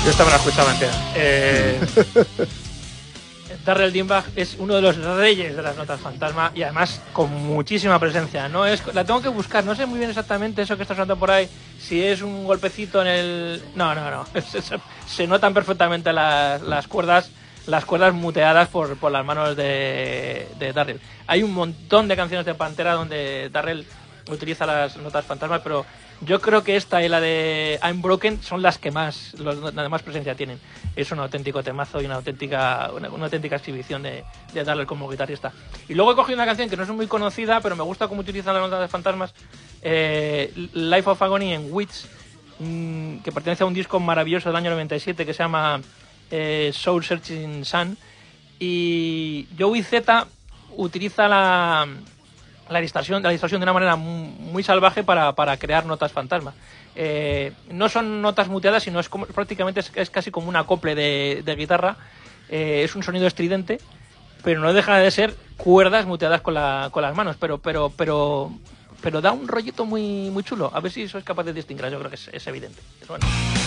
Yo esta me la escuchaba entera. Darrell Dambach es uno de los reyes de las notas fantasma y además con muchísima presencia. No es, la tengo que buscar, no sé muy bien exactamente eso que está sonando por ahí, si es un golpecito en el... No. Se notan perfectamente las cuerdas muteadas por las manos de Darrell. Hay un montón de canciones de Pantera donde Darrell utiliza las notas fantasmas, pero yo creo que esta y la de I'm Broken son las que más presencia tienen. Es un auténtico temazo y una auténtica exhibición de Darrell como guitarrista. Y luego he cogido una canción que no es muy conocida, pero me gusta cómo utilizan las notas de fantasmas, Life of Agony en Witch, que pertenece a un disco maravilloso del año 97 que se llama Soul Searching Sun, y Joey Z utiliza la distorsión de una manera muy salvaje para crear notas fantasma. No son notas muteadas, sino prácticamente es casi como un acople de guitarra. Es un sonido estridente, pero no deja de ser cuerdas muteadas con las manos, pero da un rollito muy chulo. A ver si sois capaz de distinguir. Yo creo que es evidente. Bueno.